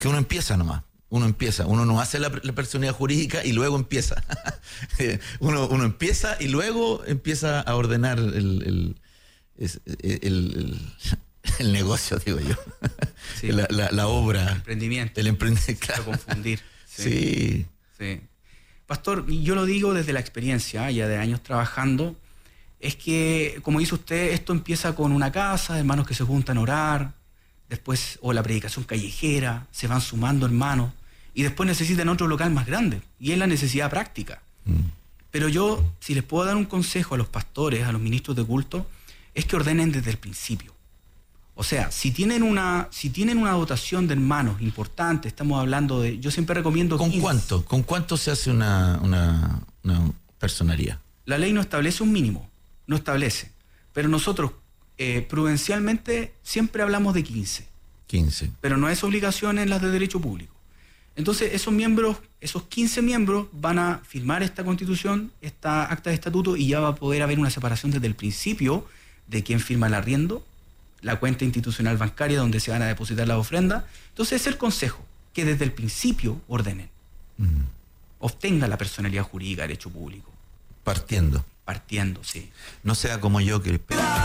que uno empieza nomás. Uno no hace la personalidad jurídica y luego empieza. uno empieza y luego empieza a ordenar el negocio, digo yo. Sí. La obra. Emprendimiento. El emprendimiento, claro. Para confundir. Sí. Sí. Pastor, y yo lo digo desde la experiencia, ya de años trabajando, es que, como dice usted, esto empieza con una casa, hermanos que se juntan a orar, después, o la predicación callejera, se van sumando hermanos, y después necesitan otro local más grande, y es la necesidad práctica. Pero yo, si les puedo dar un consejo a los pastores, a los ministros de culto, es que ordenen desde el principio. O sea, si tienen una dotación de hermanos importante, estamos hablando de, yo siempre recomiendo 15. ¿Con cuánto se hace una personería? La ley no establece un mínimo, no establece, pero nosotros prudencialmente siempre hablamos de 15. 15. Pero no es obligación en las de derecho público. Entonces, esos 15 miembros van a firmar esta constitución, esta acta de estatuto, y ya va a poder haber una separación desde el principio de quién firma el arriendo, la cuenta institucional bancaria donde se van a depositar las ofrendas. Entonces, es el consejo, que desde el principio ordenen. Obtenga la personalidad jurídica de derecho público. Partiendo. Partiendo, sí. No sea como yo que